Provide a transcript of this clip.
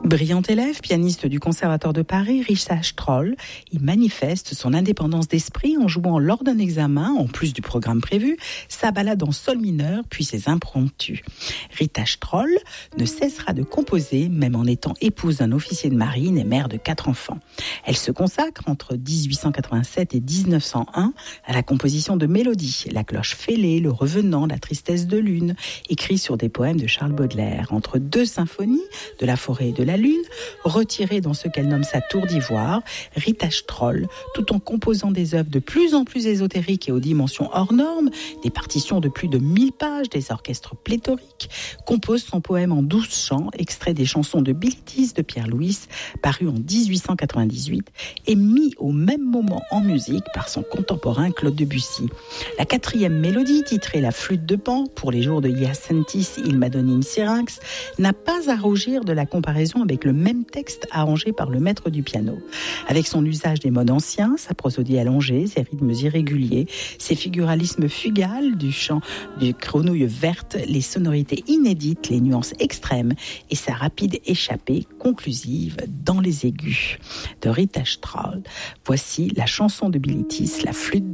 Brillant élève, pianiste du Conservatoire de Paris, Richard Stroll, il manifeste son indépendance d'esprit en jouant lors d'un examen, en plus du programme prévu, sa ballade en sol mineur puis ses impromptus. Rita Stroll ne cessera de composer, même en étant épouse d'un officier de marine et mère de 4 enfants. Elle se consacre entre 1887 et 1901 à la composition de mélodies, la cloche fêlée, le revenant, la tristesse de lune, écrits sur des poèmes de Charles Baudelaire, entre 2 symphonies, de la forêt et de la lune, retirée dans ce qu'elle nomme sa tour d'ivoire, Rita Stroll, tout en composant des œuvres de plus en plus ésotériques et aux dimensions hors normes, des partitions de plus de 1000 pages, des orchestres pléthoriques, compose son poème en 12 chants, extrait des chansons de Billy Tees de Pierre Louis, paru en 1898 et mis au même moment en musique par son contemporain Claude Debussy. La 4e mélodie, titrée La flûte de Pan, pour les jours de Hyacinthis il m'a donné une syrinx, n'a pas à rougir de la comparaison avec le même texte arrangé par le maître du piano. Avec son usage des modes anciens, sa prosodie allongée, ses rythmes irréguliers, ses figuralismes fugales, du chant du grenouille verte, les sonorités inédites, les nuances extrêmes et sa rapide échappée conclusive dans les aigus. De Rita Stroll, voici la chanson de Billy Tees, La flûte